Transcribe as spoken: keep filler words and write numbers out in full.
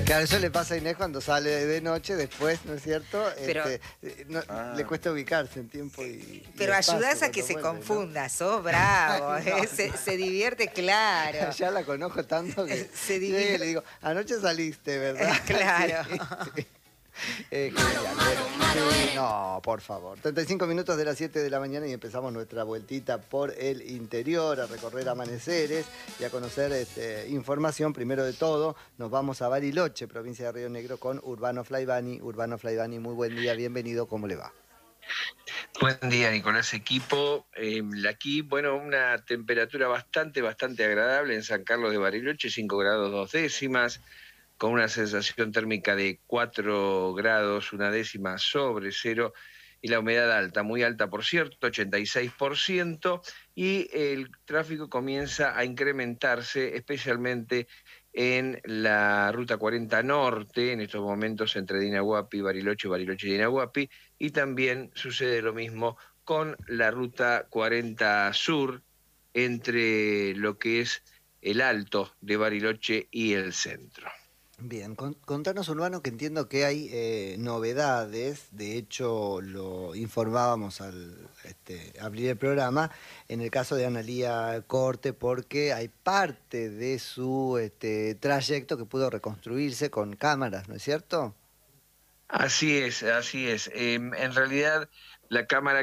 Claro, eso le pasa a Inés cuando sale de noche, después, ¿no es cierto? Pero, este, no, ah, le cuesta ubicarse en tiempo y, y Pero espacio ayudás a que se vuelve, confunda, ¿no? sos bravo, no, ¿eh? se, no. se divierte, claro. Ya la conozco tanto que se llego y divierte. le digo, anoche saliste, ¿verdad? Claro. Sí, sí. Eh, genial. Bueno, sí, no, por favor. treinta y cinco minutos de las siete de la mañana y empezamos nuestra vueltita por el interior, a recorrer amaneceres y a conocer este, información. Primero de todo, nos vamos a Bariloche, provincia de Río Negro, con Urbano Flaivani. Urbano Flaivani, muy buen día, bienvenido, ¿cómo le va? Buen día, Nicolás, equipo. Eh, aquí, bueno, una temperatura bastante, bastante agradable en San Carlos de Bariloche, cinco grados dos décimas, con una sensación térmica de cuatro grados, una décima sobre cero, y la humedad alta, muy alta por cierto, ochenta y seis por ciento, y el tráfico comienza a incrementarse, especialmente en la Ruta cuarenta Norte, en estos momentos entre Dinahuapi, Bariloche, Bariloche y Dinahuapi, y también sucede lo mismo con la Ruta cuarenta Sur, entre lo que es el Alto de Bariloche y el centro. Bien, con, contanos, Urbano, que entiendo que hay eh, novedades, de hecho lo informábamos al este, abrir el programa, en el caso de Analía Corte, porque hay parte de su este, trayecto que pudo reconstruirse con cámaras, ¿no es cierto? Así es, así es. Eh, en realidad, la cámara